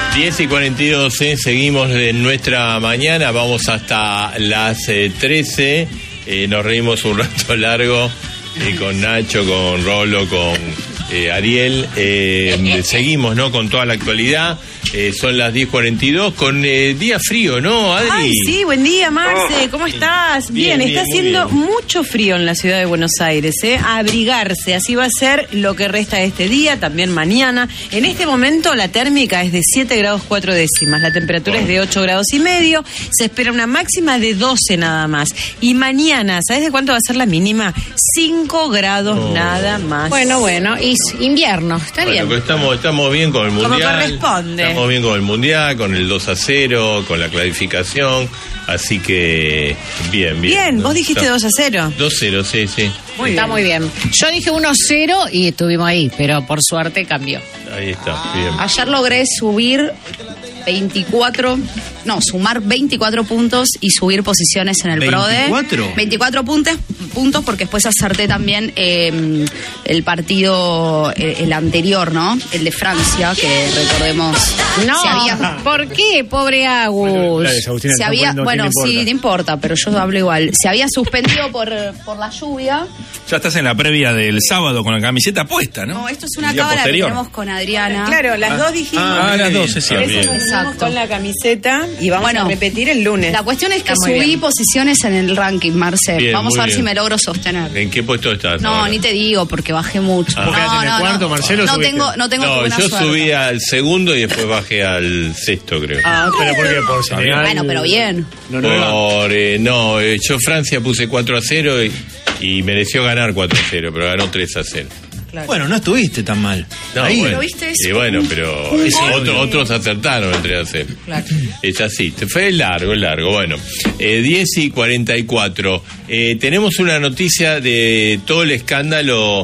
10:42, seguimos en nuestra mañana, vamos hasta las 13, nos reímos un rato largo con Nacho, con Rolo, con Ariel, seguimos, ¿no?, con toda la actualidad. Son las 10:42 con día frío, ¿no, Adri? Ay, sí, buen día, Marce, ¿cómo estás? Bien, está haciendo mucho frío en la ciudad de Buenos Aires, A abrigarse, así va a ser lo que resta de este día, también mañana. En este momento la térmica es de 7 grados 4 décimas, la temperatura es de 8 grados y medio, se espera una máxima de 12 nada más. Y mañana, ¿sabes de cuánto va a ser la mínima? 5 grados nada más. Bueno, y invierno, está bien. Pero estamos bien con el Mundial. Como corresponde. Estamos bien con el Mundial, con el 2-0, con la clasificación, así que bien. Bien, vos dijiste 2-0. 2-0, sí. Está muy bien. Yo dije 1-0 y estuvimos ahí, pero por suerte cambió. Ahí está, bien. Ayer logré sumar 24 puntos y subir posiciones en el PRODE. ¿24? 24 puntos porque después acerté también el partido, el anterior, ¿no? El de Francia, que recordemos. No, ¿por qué, pobre Agus? No importa, pero yo hablo igual. Se había suspendido por la lluvia. Ya estás en la previa del sábado con la camiseta puesta, ¿no? No, esto es una cámara que tenemos con Adriana. Claro, las dos dijimos. Las dos, es cierto. Exacto. Con la camiseta y vamos a repetir el lunes. La cuestión es que subí posiciones en el ranking, Marce. Bien, vamos a ver bien. si me logro sostener. ¿En qué puesto estás? No, ahora? ni te digo porque bajé mucho. ¿Vos quedaste en el cuarto, Marcelo? No tengo buena yo suerte. subí al segundo y después bajé al sexto, creo. ¿Pero por qué? ¿Por Senegal? Bueno, pero bien. Yo Francia puse 4-0 y mereció ganar 4-0, pero ganó 3-0. Claro. Bueno, no estuviste tan mal. No, ahí. bueno. ¿Viste eso? Y bueno, pero otros acertaron el 3-0. Claro. Es así, fue largo. Bueno, 10:44. Tenemos una noticia de todo el escándalo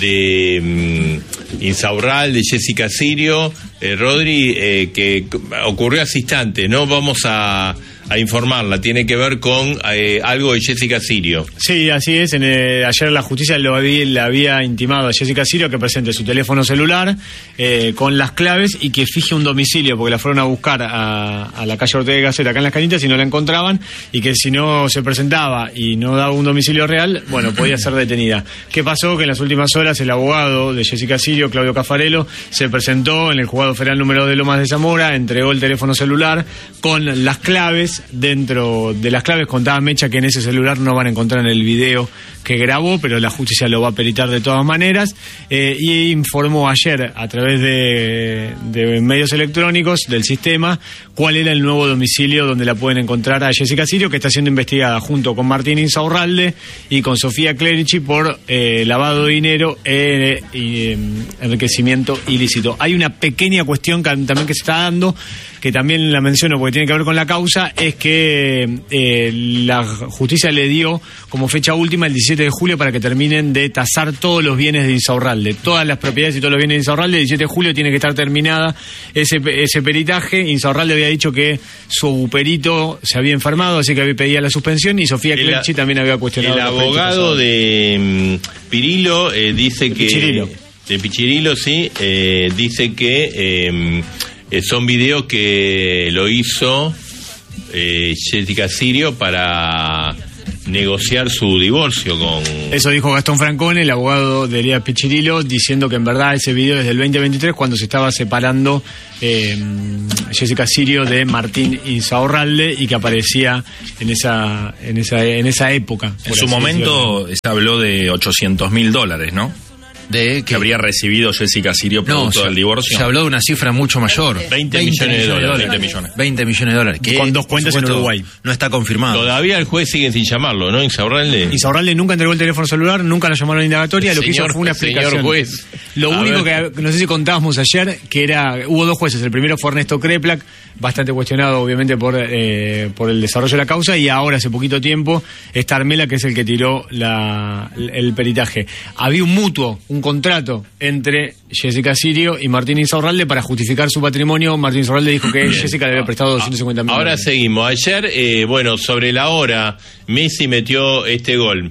de Insaurralde, de Jessica Sirio, Rodri, que ocurrió hace instantes, ¿no? Vamos a informarla, tiene que ver con algo de Jessica Sirio. Sí, así es. Ayer la justicia le había intimado a Jessica Sirio que presente su teléfono celular con las claves y que fije un domicilio, porque la fueron a buscar a la calle Ortega y Gasset, acá en Las Canitas, y no la encontraban, y que si no se presentaba y no daba un domicilio real, bueno, podía ser detenida. ¿Qué pasó? Que en las últimas horas el abogado de Jessica Sirio, Claudio Caffarello, se presentó en el juzgado federal número de Lomas de Zamora, entregó el teléfono celular con las claves. Dentro de las claves contaba Mecha que en ese celular no van a encontrar en el video que grabó, pero la justicia lo va a peritar de todas maneras, y informó ayer a través de medios electrónicos del sistema cuál era el nuevo domicilio donde la pueden encontrar a Jessica Sirio, que está siendo investigada junto con Martín Insaurralde y con Sofía Clerici por lavado de dinero y enriquecimiento ilícito. Hay una pequeña cuestión también que se está dando, que también la menciono porque tiene que ver con la causa, es que la justicia le dio como fecha última el 17 de julio para que terminen de tasar todos los bienes de Insaurralde, todas las propiedades y todos los bienes de Insaurralde. El 17 de julio tiene que estar terminada ese peritaje. Insaurralde había dicho que su perito se había enfermado, así que pedía la suspensión, y Sofía Clerici también había cuestionado. El abogado de Pirilo dice que... De Pichirilo, sí, dice que son videos que lo hizo Jessica Sirio para negociar su divorcio con... Eso dijo Gastón Francone, el abogado de Elías Pichirilo, diciendo que en verdad ese video es del 2023, cuando se estaba separando Jessica Sirio de Martín Insaurralde, y que aparecía en esa época. En su momento se habló de $800.000, ¿no? De que habría recibido Jessica Sirio producto del divorcio. Se habló de una cifra mucho mayor. 20 millones de dólares. 20 millones de dólares. Que, con dos cuentas en Uruguay. No está confirmado. Todavía el juez sigue sin llamarlo, ¿no? Insaurralde nunca entregó el teléfono celular, nunca lo llamaron a indagatoria, lo que hizo fue una explicación. Señor juez. Lo único que no sé si contábamos ayer, que hubo dos jueces. El primero fue Ernesto Kreplak, bastante cuestionado obviamente por el desarrollo de la causa, y ahora hace poquito tiempo está Armela, que es el que tiró el peritaje. Había un mutuo, un contrato entre Jessica Sirio y Martín Insaurralde para justificar su patrimonio. Martín Insaurralde dijo que Jessica le había prestado $250.000. Ahora seguimos. Ayer, sobre la hora, Messi metió este gol.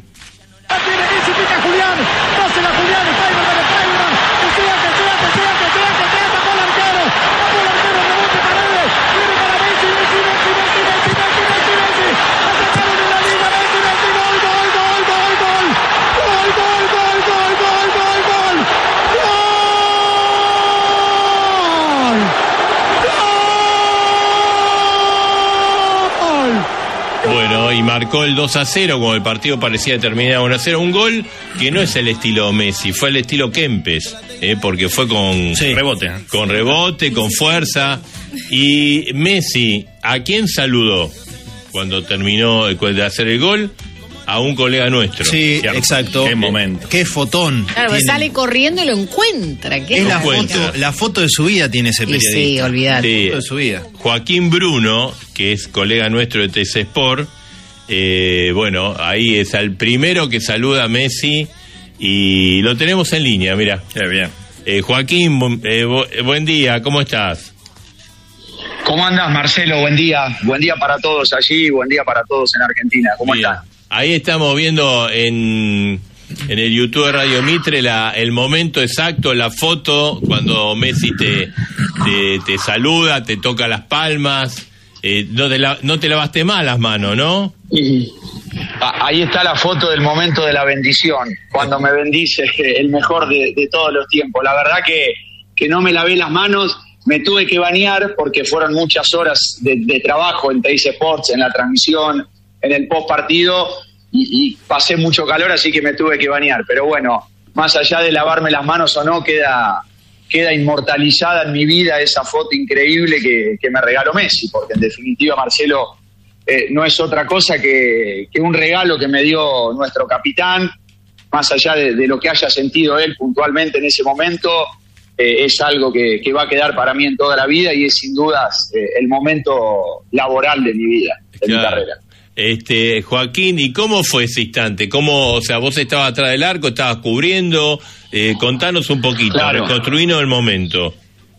bueno, y marcó el 2-0 cuando el partido parecía terminar 1-0. Un gol que no es el estilo Messi, fue el estilo Kempes, porque fue con rebote. Con rebote, con fuerza. Y Messi, ¿a quién saludó cuando terminó de hacer el gol? A un colega nuestro. Sí, ¿cierto? exacto. Qué momento. Qué fotón. Claro, tiene. sale corriendo y lo encuentra. ¿Qué Es encuentra? la foto de su vida tiene ese periodista. Sí, olvidate. Sí. La foto de su vida. Joaquín Bruno, que es colega nuestro de TC Sport, bueno, ahí es el primero que saluda a Messi y lo tenemos en línea, mira. Qué bien. Joaquín, buen día, ¿cómo estás? ¿Cómo andas, Marcelo? Buen día para todos allí, buen día para todos en Argentina. ¿Cómo Bien. están? Ahí estamos viendo en el YouTube de Radio Mitre el momento exacto, la foto, cuando Messi te saluda, te toca las palmas, no te lavaste mal las manos, ¿no? Ahí está la foto del momento de la bendición, cuando me bendice el mejor de todos los tiempos. La verdad que no me lavé las manos, me tuve que bañar porque fueron muchas horas de trabajo en Teis Sports, en la transmisión, en el post partido, y pasé mucho calor, así que me tuve que bañar. Pero bueno, más allá de lavarme las manos o no, queda inmortalizada en mi vida esa foto increíble que me regaló Messi, porque en definitiva, Marcelo, no es otra cosa que un regalo que me dio nuestro capitán, más allá de lo que haya sentido él puntualmente en ese momento. Es algo que va a quedar para mí en toda la vida y es sin dudas el momento laboral de mi vida, de mi carrera. Joaquín, ¿y cómo fue ese instante? O sea, vos estabas atrás del arco, estabas cubriendo, contanos un poquito, claro. Reconstruinos el momento.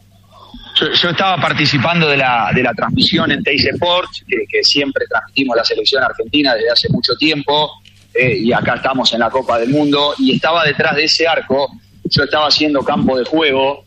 Yo estaba participando de la transmisión en Teis Sports, que siempre transmitimos la selección argentina desde hace mucho tiempo, y acá estamos en la Copa del Mundo, y estaba detrás de ese arco. Yo estaba haciendo campo de juego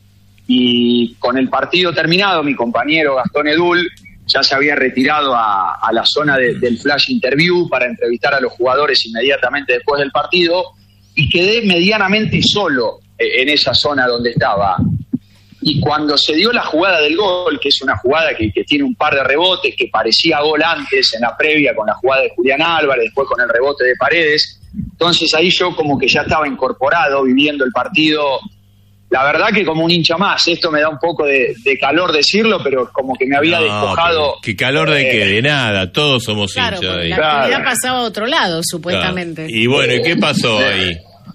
y con el partido terminado, mi compañero Gastón Edul ya se había retirado a la zona del flash interview para entrevistar a los jugadores inmediatamente después del partido, y quedé medianamente solo en esa zona donde estaba. Y cuando se dio la jugada del gol, que es una jugada que tiene un par de rebotes, que parecía gol antes en la previa con la jugada de Julián Álvarez, después con el rebote de Paredes, entonces ahí yo como que ya estaba incorporado, viviendo el partido, la verdad que como un hincha más. Esto me da un poco de calor decirlo, pero como que me había despojado. ¿Qué calor de qué? De nada, todos somos Claro, hinchas porque ahí. la actividad pasaba a otro lado, supuestamente. Claro. Y bueno, ¿y qué pasó ahí?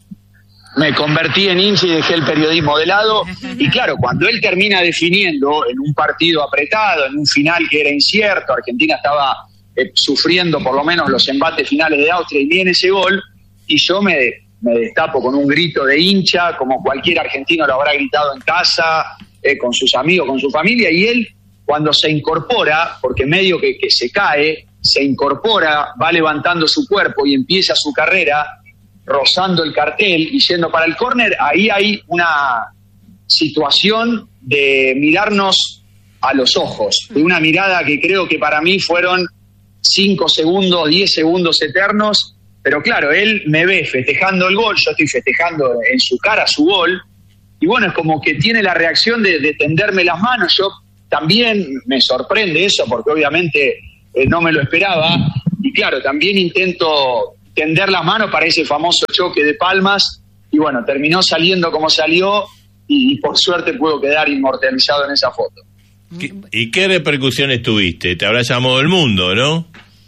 Me convertí en hincha y dejé el periodismo de lado. Y claro, cuando él termina definiendo en un partido apretado, en un final que era incierto, Argentina estaba sufriendo por lo menos los embates finales de Austria, y viene ese gol, y yo me destapo con un grito de hincha, como cualquier argentino lo habrá gritado en casa, con sus amigos, con su familia, y él, cuando se incorpora, porque medio que se cae, se incorpora, va levantando su cuerpo y empieza su carrera, rozando el cartel y yendo para el córner. Ahí hay una situación de mirarnos a los ojos, de una mirada que creo que para mí fueron 5 segundos, 10 segundos eternos. Pero claro, él me ve festejando el gol, yo estoy festejando en su cara su gol, y bueno, es como que tiene la reacción de tenderme las manos. Yo también me sorprende eso, porque obviamente no me lo esperaba, y claro, también intento tender las manos para ese famoso choque de palmas, y bueno, terminó saliendo como salió, y por suerte puedo quedar inmortalizado en esa foto. ¿Y qué repercusiones tuviste? Te habrá llamado el mundo, ¿no?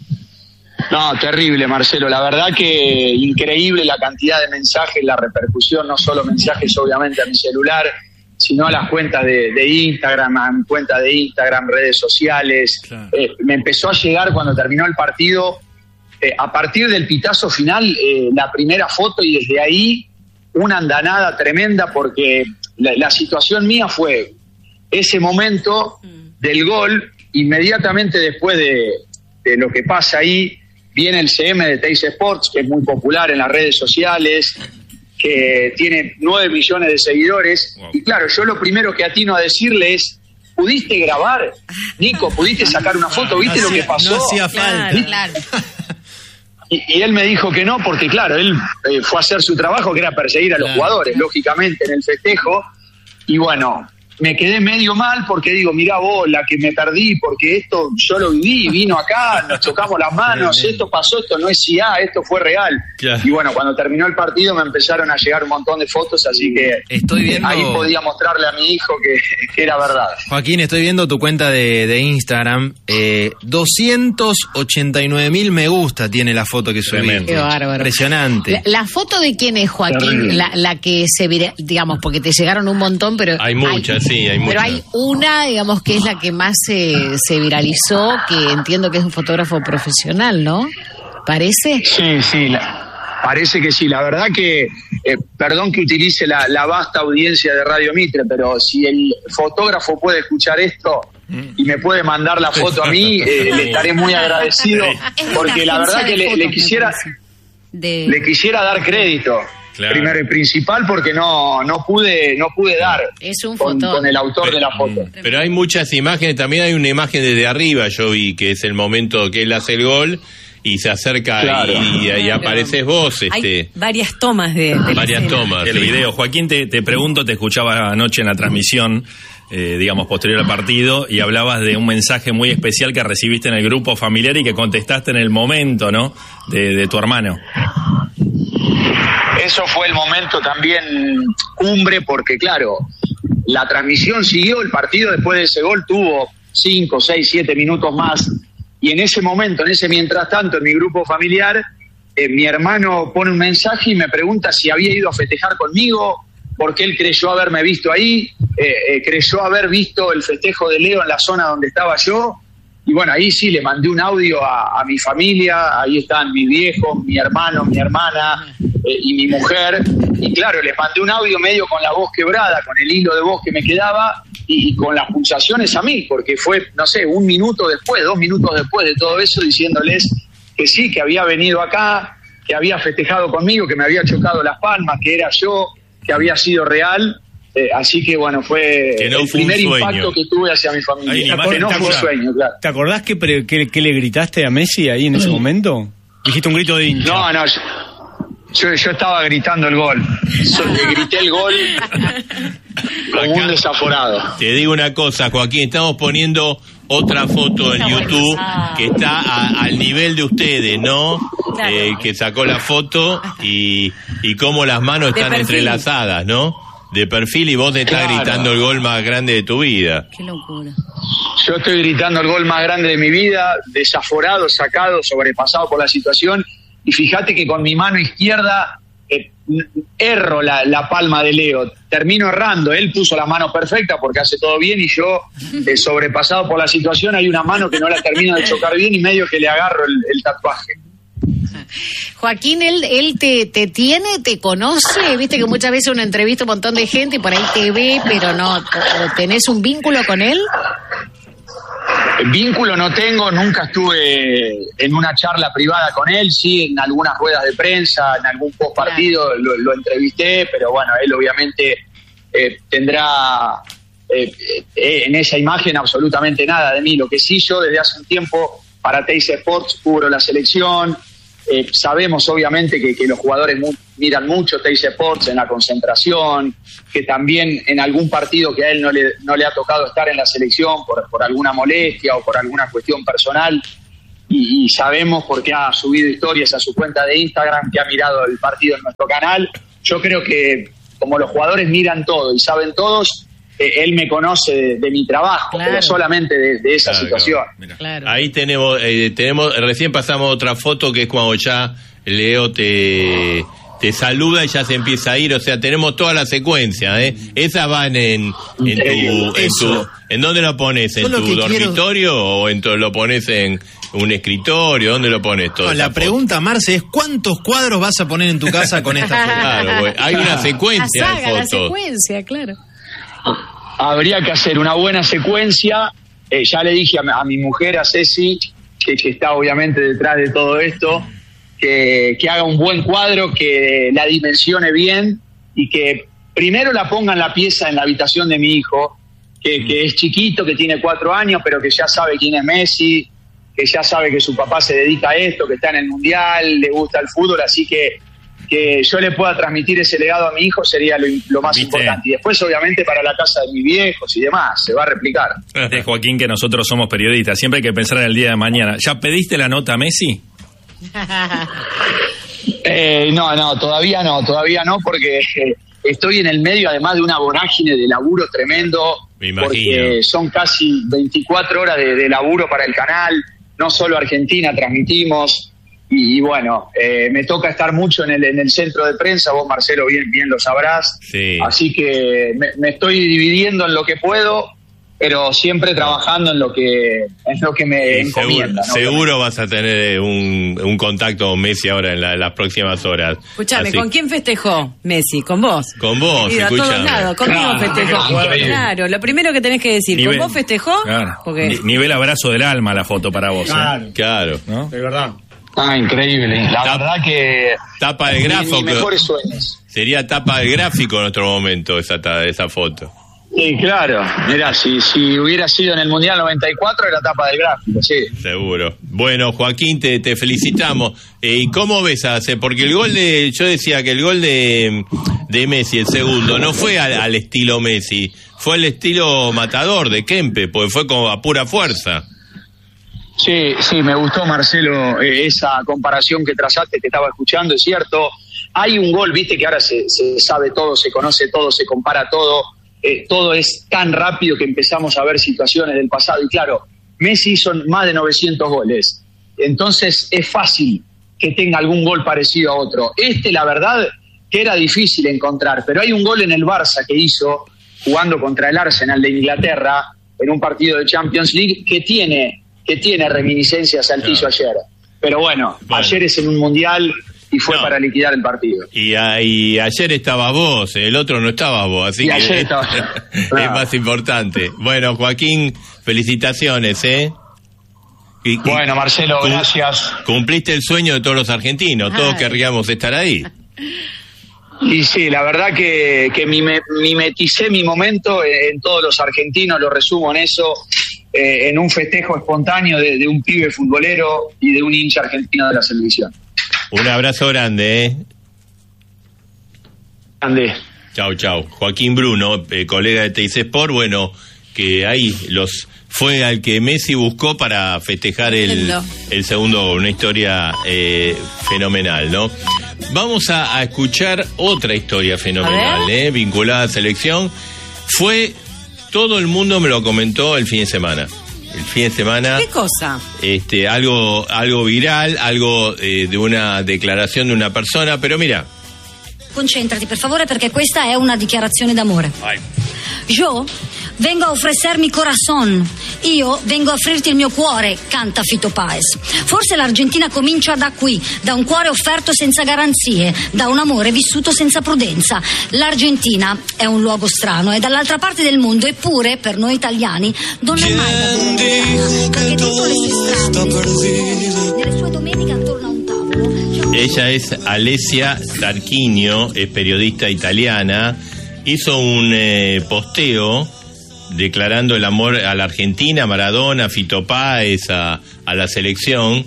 No, terrible, Marcelo. La verdad que increíble la cantidad de mensajes, la repercusión, no solo mensajes obviamente a mi celular, sino a las cuentas de Instagram, a mi cuenta de Instagram, redes sociales. Claro. Me empezó a llegar cuando terminó el partido, a partir del pitazo final, la primera foto, y desde ahí una andanada tremenda, porque la situación mía fue ese momento del gol, inmediatamente después de lo que pasa ahí, viene el CM de Teis Sports, que es muy popular en las redes sociales, que tiene 9 millones de seguidores. Wow. Y claro, yo lo primero que atino a decirle es: ¿pudiste grabar, Nico? ¿Pudiste sacar una foto? ¿Viste lo que pasó? No hacía falta. Claro. Y él me dijo que no, porque claro, él fue a hacer su trabajo, que era perseguir a los jugadores, lógicamente, en el festejo. Y bueno, me quedé medio mal porque digo, mirá vos, la que me perdí, porque esto yo lo viví, vino acá, nos chocamos las manos, esto pasó, esto no es IA, esto fue real. Claro. Y bueno, cuando terminó el partido me empezaron a llegar un montón de fotos, así que Estoy viendo- ahí podía mostrarle a mi hijo que era verdad. Joaquín, estoy viendo tu cuenta de Instagram. 289.000 me gusta tiene la foto que subí. Tremendo. Qué bárbaro. Impresionante. La foto de quién es, Joaquín, Terrible. la que se digamos, porque te llegaron un montón, pero Hay muchas, sí, hay pero muchas. hay una, digamos, que es la que más se viralizó, que entiendo que es un fotógrafo profesional, ¿no? ¿Parece? Sí, parece que sí. La verdad que, perdón que utilice la vasta audiencia de Radio Mitre, pero si el fotógrafo puede escuchar esto y me puede mandar la foto a mí, le estaré muy agradecido, Es de porque una la verdad agencia que de le fotos, quisiera... me parece. De- Le quisiera dar crédito, Claro. primero y principal, porque no pude dar Es un con fotón. el autor de la foto. Pero hay muchas imágenes, también hay una imagen desde arriba, yo vi, que es el momento que él hace el gol y se acerca Claro. y ahí apareces vos, Hay varias tomas de la varias escena. tomas. El sí. video. Joaquín, te pregunto, te escuchaba anoche en la transmisión, digamos, posterior al partido, y hablabas de un mensaje muy especial que recibiste en el grupo familiar y que contestaste en el momento, ¿no?, de tu hermano. Eso fue el momento también cumbre, porque claro, la transmisión siguió, el partido después de ese gol tuvo 5, 6, 7 minutos más, y en ese momento, en ese mientras tanto, en mi grupo familiar, mi hermano pone un mensaje y me pregunta si había ido a festejar conmigo, porque él creyó haberme visto ahí, creyó haber visto el festejo de Leo en la zona donde estaba yo, y bueno, ahí sí le mandé un audio a mi familia, ahí están mis viejos, mi hermano, mi hermana y mi mujer, y claro, les mandé un audio medio con la voz quebrada, con el hilo de voz que me quedaba, y con las pulsaciones a mí, porque fue, no sé, 1 minuto después, 2 minutos después de todo eso, diciéndoles que sí, que había venido acá, que había festejado conmigo, que me había chocado las palmas, que era yo, que había sido real. Así que bueno, fue Que no el fue un primer sueño. impacto que tuve hacia mi Hay familia. una Que no imagen fue un tuya. sueño, claro. ¿Te acordás que le gritaste a Messi ahí en ese momento? Dijiste un grito de hincha. No, yo estaba gritando el gol. Le grité el gol como un desaforado. Te digo una cosa, Joaquín, estamos poniendo otra foto en YouTube que está al nivel de ustedes, ¿no? Claro. Que sacó la foto y cómo las manos De están perfil. entrelazadas, ¿no? De perfil, y vos te estás Claro. gritando el gol más grande de tu vida. Qué locura. Yo estoy gritando el gol más grande de mi vida, desaforado, sacado, sobrepasado por la situación. Y fíjate que con mi mano izquierda erro la palma de Leo. Termino errando. Él puso la mano perfecta porque hace todo bien, y yo, sobrepasado por la situación, hay una mano que no la termino de chocar bien y medio que le agarro el tatuaje. Joaquín, él te tiene, te conoce, viste que muchas veces uno entrevista a un montón de gente y por ahí te ve, pero no, ¿tenés un vínculo con él? Vínculo no tengo, nunca estuve en una charla privada con él, sí, en algunas ruedas de prensa, en algún post partido lo entrevisté, pero bueno, él obviamente tendrá en esa imagen absolutamente nada de mí. Lo que sí, yo desde hace un tiempo para Teis Sports cubro la selección. Sabemos obviamente que los jugadores miran mucho Teis Sports en la concentración, que también en algún partido que a él no le ha tocado estar en la selección por alguna molestia o por alguna cuestión personal, y sabemos porque ha subido historias a su cuenta de Instagram, que ha mirado el partido en nuestro canal. Yo creo que como los jugadores miran todo y saben todos, él me conoce de mi trabajo, Claro. pero solamente de esa Claro, situación. Mira. Claro. Ahí tenemos, recién pasamos otra foto que es cuando ya Leo te saluda y ya se empieza a ir, o sea, tenemos toda la secuencia, Esas van en ¿dónde lo pones? ¿En Yo lo tu que quiero- dormitorio o lo pones en un escritorio? ¿Dónde lo pones todo? No, la pregunta, Marce, es ¿cuántos cuadros vas a poner en tu casa con esta foto? Claro, güey, hay una secuencia la de saga, la fotos. secuencia, claro. Habría que hacer una buena secuencia. Ya le dije a mi mujer, a Ceci, que está obviamente detrás de todo esto, que haga un buen cuadro, que la dimensione bien y que primero la ponga en la pieza en la habitación de mi hijo, que es chiquito, que tiene 4 años, pero que ya sabe quién es Messi, que ya sabe que su papá se dedica a esto, que está en el Mundial, le gusta el fútbol, así que que yo le pueda transmitir ese legado a mi hijo sería lo más importante. Y después, obviamente, para la casa de mis viejos y demás, se va a replicar. Joaquín, que nosotros somos periodistas, siempre hay que pensar en el día de mañana. ¿Ya pediste la nota a Messi? No, todavía no, porque estoy en el medio, además de una vorágine de laburo tremendo. Me imagino. Porque son casi 24 horas de laburo para el canal, no solo Argentina, transmitimos. Y bueno, me toca estar mucho en el centro de prensa, vos Marcelo bien lo sabrás, sí. Así que me estoy dividiendo en lo que puedo, pero siempre trabajando en lo que me encomienda. Seguro vas a tener un contacto con Messi ahora en las próximas horas. Escuchame, ¿con quién festejó Messi? ¿Con vos? Con vos, a todos lados, conmigo festejó. Claro, lo primero que tenés que decir, ¿con vos festejó? Claro. Porque... Nivel abrazo del alma la foto para vos. Claro. ¿No? De verdad. Increíble. La verdad que... Tapa del gráfico. Mis mejores sueños. Sería tapa del gráfico en otro momento esa foto. Sí, claro. Mirá, si hubiera sido en el Mundial 94 era tapa del gráfico, sí. Seguro. Bueno, Joaquín, te felicitamos. ¿Y cómo ves porque el gol yo decía que el gol de Messi, el segundo, no fue al estilo Messi, fue al estilo matador de Kempe, porque fue como a pura fuerza. Sí, me gustó, Marcelo, esa comparación que trazaste, que estaba escuchando, es cierto. Hay un gol, viste, que ahora se sabe todo, se conoce todo, se compara todo, todo es tan rápido que empezamos a ver situaciones del pasado. Y claro, Messi hizo más de 900 goles, entonces es fácil que tenga algún gol parecido a otro. La verdad, que era difícil encontrar, pero hay un gol en el Barça que hizo, jugando contra el Arsenal de Inglaterra, en un partido de Champions League, que tiene reminiscencias al que hizo ayer. Pero bueno, ayer es en un mundial y fue para liquidar el partido. Y ayer estabas vos, el otro no estabas vos, así que ayer estaba, es más importante. Bueno, Joaquín, felicitaciones, Bueno, Marcelo, gracias. Cumpliste el sueño de todos los argentinos, todos querríamos estar ahí. Y sí, la verdad que mimeticé mi momento en todos los argentinos, lo resumo en eso. En un festejo espontáneo de un pibe futbolero y de un hincha argentino de la selección. Un abrazo grande, Grande. Chau. Joaquín Bruno, colega de TIC Sport, bueno, que ahí fue al que Messi buscó para festejar el segundo, una historia fenomenal, ¿no? Vamos a escuchar otra historia fenomenal, vinculada a selección. Todo el mundo me lo comentó el fin de semana. ¿Qué cosa? Algo viral, algo de una declaración de una persona, pero mira. Concentrati per favore, perché questa è una dichiarazione d'amore. Vai. Io vengo a ofrecermi corazon, io vengo a offrirti il mio cuore, canta Fito Páez. Forse l'Argentina comincia da qui, da un cuore offerto senza garanzie, da un amore vissuto senza prudenza. L'Argentina è un luogo strano, è dall'altra parte del mondo, eppure per noi italiani non è mai davvero lontana, perché dietro le sue strade, nelle sue domeniche attorno a un tavolo. Ella es Alessia Tarquinio, es periodista italiana. Hizo un posteo declarando el amor a la Argentina, a Maradona, a Fito Páez, a la selección,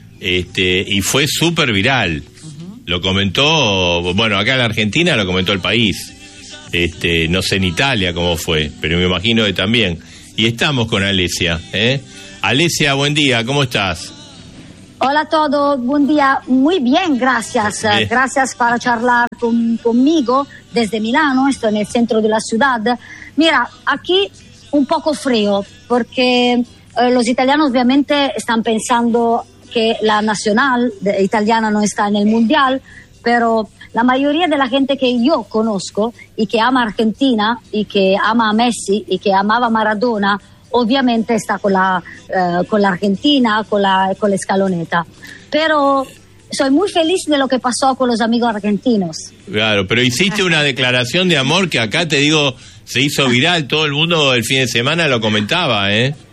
y fue súper viral. Lo comentó, bueno, acá en la Argentina lo comentó el país. No sé en Italia cómo fue, pero me imagino que también. Y estamos con Alessia, Alessia, buen día, ¿cómo estás? Hola a todos, buen día. Muy bien, gracias. Bien. Gracias por charlar conmigo desde Milano, estoy en el centro de la ciudad. Mira, aquí un poco frío, porque los italianos obviamente están pensando que la nacional italiana no está en el mundial, pero la mayoría de la gente que yo conozco y que ama Argentina y que ama a Messi y que amaba a Maradona, obviamente está con la Argentina, con la escaloneta. Pero soy muy feliz de lo que pasó con los amigos argentinos. Claro, pero hiciste una declaración de amor que acá te digo, se hizo viral, todo el mundo el fin de semana lo comentaba,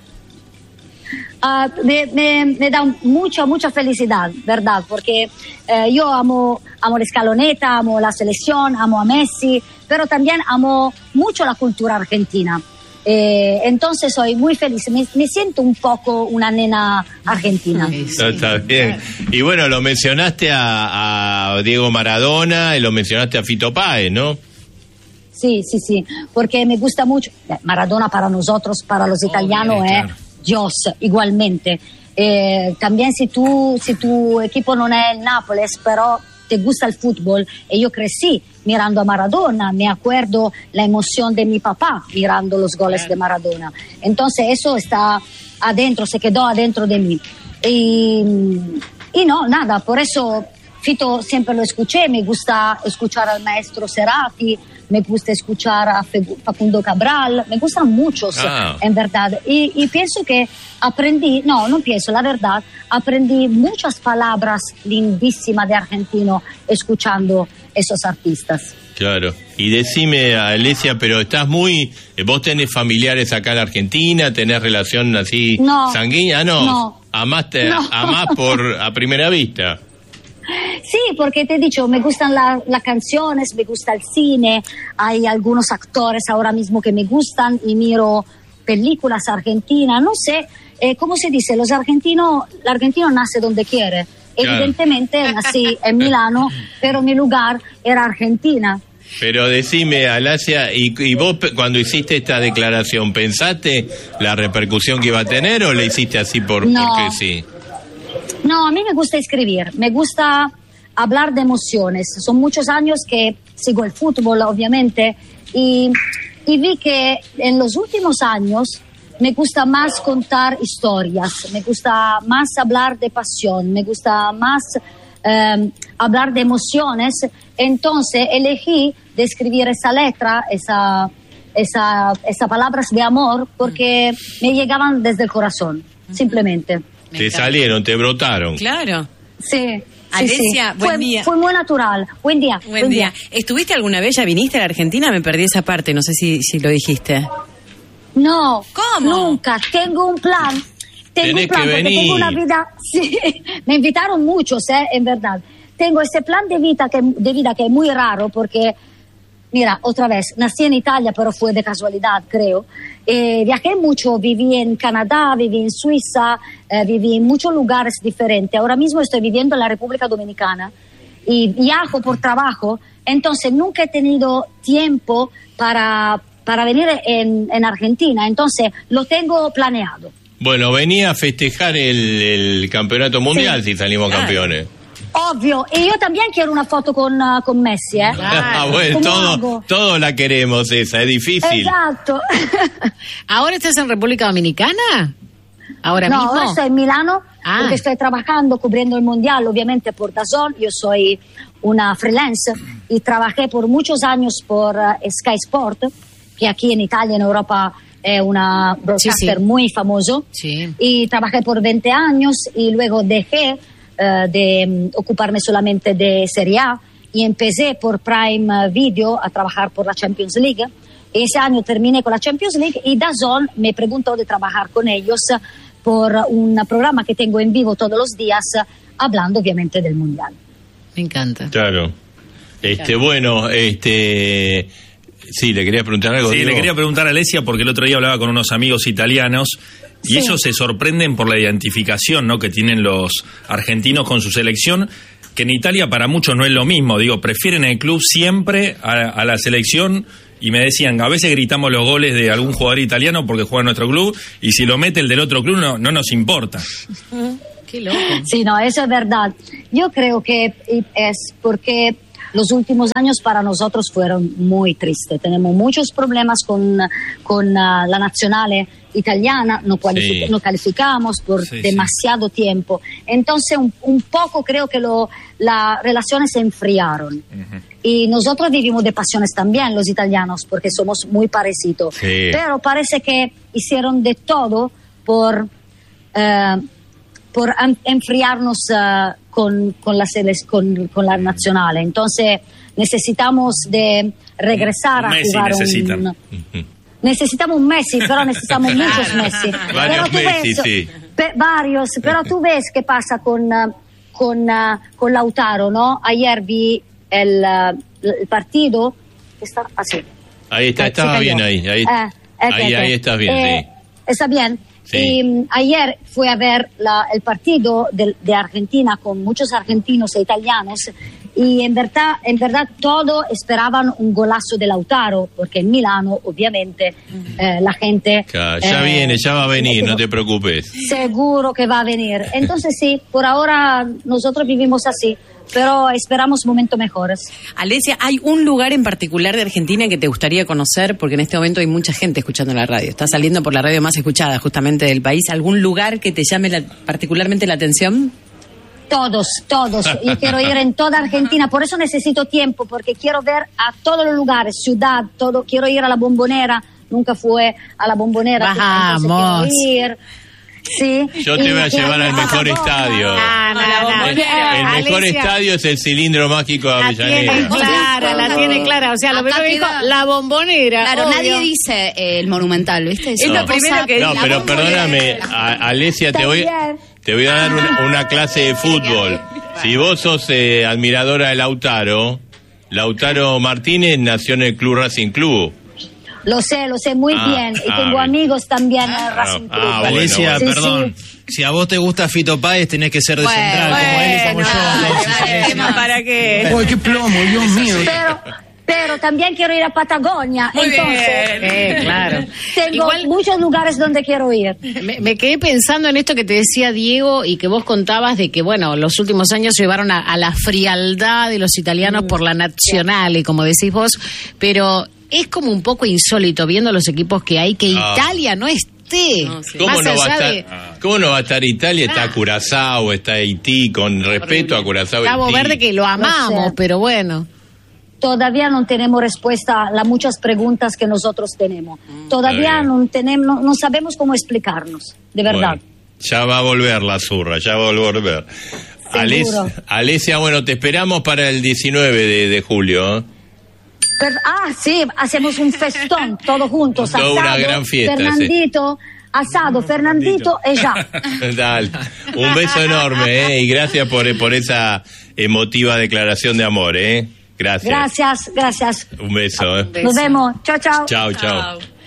Me da mucha felicidad, ¿verdad? Porque yo amo la escaloneta, amo la selección, amo a Messi, pero también amo mucho la cultura argentina. Entonces soy muy feliz, me siento un poco una nena argentina. Está bien. Y bueno, lo mencionaste a Diego Maradona y lo mencionaste a Fito Páez, ¿no? Sí, porque me gusta mucho. Maradona para nosotros, para los italianos, claro. Dios, igualmente. También si tu equipo no es el Nápoles, pero te gusta el fútbol, y yo crecí mirando a Maradona, me acuerdo la emoción de mi papá mirando los goles de Maradona. Entonces eso está adentro, se quedó adentro de mí. Y no, nada, por eso Fito siempre lo escuché, me gusta escuchar al maestro Cerati, me gusta escuchar a Facundo Cabral, me gustan muchos, en verdad. Y pienso que la verdad, aprendí muchas palabras lindísimas de argentino escuchando esos artistas. Claro. Y decime, Alesia, pero estás vos tenés familiares acá en la Argentina, tenés relación así sanguínea, ¿no? Amás a primera vista. Sí, porque te he dicho, me gustan las canciones, me gusta el cine, hay algunos actores ahora mismo que me gustan y miro películas argentinas, no sé, ¿cómo se dice? El argentino nace donde quiere. Claro. Evidentemente nací en Milano, pero mi lugar era Argentina. Pero decime, Alasia, ¿y vos cuando hiciste esta declaración, pensaste la repercusión que iba a tener o le hiciste así porque sí? No, a mí me gusta escribir, me gusta hablar de emociones. Son muchos años que sigo el fútbol, obviamente, y vi que en los últimos años me gusta más contar historias, me gusta más hablar de pasión, me gusta más hablar de emociones. Entonces elegí de escribir esa letra, esas palabras de amor, porque me llegaban desde el corazón, simplemente. Te salieron, te brotaron. Claro. Sí. Alesia, buen día. Fue muy natural. Buen día. Buen día. ¿Estuviste alguna vez, ya viniste a la Argentina? Me perdí esa parte, no sé si lo dijiste. No. ¿Cómo? Nunca. Tengo un plan. Tenés que venir. Porque tengo una vida. Sí, me invitaron muchos, en verdad. Tengo ese plan de vida que es muy raro porque, mira, otra vez, nací en Italia, pero fue de casualidad, creo. Viajé mucho, viví en Canadá, viví en Suiza, viví en muchos lugares diferentes. Ahora mismo estoy viviendo en la República Dominicana y viajo por trabajo, entonces nunca he tenido tiempo para venir en Argentina, entonces lo tengo planeado. Bueno, venía a festejar el campeonato mundial si salimos campeones. Obvio, y yo también quiero una foto con Messi, Bueno, todos la queremos esa, es difícil. Exacto. ¿Ahora estás en República Dominicana? ¿Ahora mismo? Ahora estoy en Milano, porque estoy trabajando, cubriendo el Mundial, obviamente por DAZN. Yo soy una freelance y trabajé por muchos años por Sky Sport, que aquí en Italia, en Europa, es una broadcaster muy famoso. Sí. Y trabajé por 20 años y luego dejé de ocuparme solamente de Serie A y empecé por Prime Video a trabajar por la Champions League. Ese año terminé con la Champions League y DAZN me preguntó de trabajar con ellos por un programa que tengo en vivo todos los días, hablando obviamente del Mundial. Me encanta. Claro. Bueno, sí, le quería preguntar algo. Sí, Diego. le quería preguntar a Alesia porque el otro día hablaba con unos amigos italianos y ellos se sorprenden por la identificación, ¿no?, que tienen los argentinos con su selección, que en Italia para muchos no es lo mismo. Digo, prefieren el club siempre a la selección, y me decían, a veces gritamos los goles de algún jugador italiano porque juega en nuestro club, y si lo mete el del otro club no nos importa. Qué loco. Sí, no, eso es verdad. Yo creo que es porque los últimos años para nosotros fueron muy tristes. Tenemos muchos problemas con la nacional italiana, no calificamos por demasiado tiempo. Entonces un poco creo que las relaciones se enfriaron. Uh-huh. Y nosotros vivimos de pasiones también, los italianos, porque somos muy parecidos. Sí. Pero parece que hicieron de todo por enfriarnos con la nacional. Entonces necesitamos de regresar a jugar necesitamos un Messi, pero necesitamos muchos Messi. Varios Messi, sí. Varios, pero tú ves qué pasa con Lautaro, ¿no? Ayer vi el partido, está así. Ahí está, estaba bien ahí. Ahí estás bien, sí. ¿Está bien? Sí. Y ayer fui a ver el partido de Argentina con muchos argentinos e italianos y en verdad todos esperaban un golazo de Lautaro, porque en Milano obviamente la gente... Ya va a venir, no te preocupes. Seguro que va a venir. Entonces sí, por ahora nosotros vivimos así, pero esperamos momentos mejores. Alesia, ¿hay un lugar en particular de Argentina que te gustaría conocer? Porque en este momento hay mucha gente escuchando la radio. Está saliendo por la radio más escuchada justamente del país. ¿Algún lugar que te llame particularmente la atención? Todos. Yo quiero ir en toda Argentina, por eso necesito tiempo, porque quiero ver a todos los lugares, ciudad, todo. Quiero ir a la Bombonera, nunca fui a la Bombonera. Vamos. Quiero ir. Sí. Yo te voy a llevar al mejor estadio. El mejor estadio es el Cilindro Mágico de Avellaneda. La tiene clara. O sea, lo primero que dijo, la Bombonera. Claro, nadie dice el Monumental, ¿viste? Es lo primero que dice. No, pero perdóname, Alesia, te voy a dar una clase de fútbol. Si vos sos admiradora de Lautaro Martínez nació en el Club Racing Club. Lo sé muy bien. Y tengo amigos también en el Racing Club. Alesia, bueno. perdón. Sí. Si a vos te gusta Fito Páez, tenés que ser de Central, como él y como yo. ¿Para qué? ¡Ay, qué plomo, Dios mío! Pero también quiero ir a Patagonia. Muy entonces, bien. Claro. Tengo muchos lugares donde quiero ir. Me quedé pensando en esto que te decía Diego y que vos contabas de que, bueno, los últimos años llevaron a la frialdad de los italianos por la Nazionale, como decís vos, pero es como un poco insólito viendo los equipos que hay que Italia no esté. ¿Cómo no va a estar Italia? Está Curazao, está Haití, con respeto a Curazao y Cabo Haití. Verde, que lo amamos, pero bueno. Todavía no tenemos respuesta a las muchas preguntas que nosotros tenemos. Todavía no sabemos cómo explicarnos, de verdad. Bueno, ya va a volver la zurra, ya va a volver. Alesia, bueno, te esperamos para el 19 de julio. Sí, hacemos un festón, todos juntos. Toda asado, una gran fiesta. Fernandito, asado, Fernandito y ya. Dale. Un beso enorme, y gracias por esa emotiva declaración de amor, Gracias. Gracias. Un beso, Nos vemos. Chao. Chao.